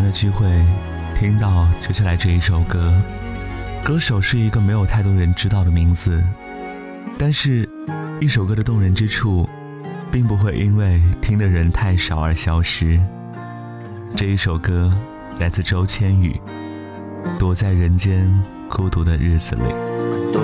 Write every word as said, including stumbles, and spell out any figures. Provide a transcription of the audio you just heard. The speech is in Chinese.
的机会听到接下来这一首歌，歌手是一个没有太多人知道的名字，但是一首歌的动人之处并不会因为听的人太少而消失。这一首歌来自周千羽，躲在人间孤独的日子里。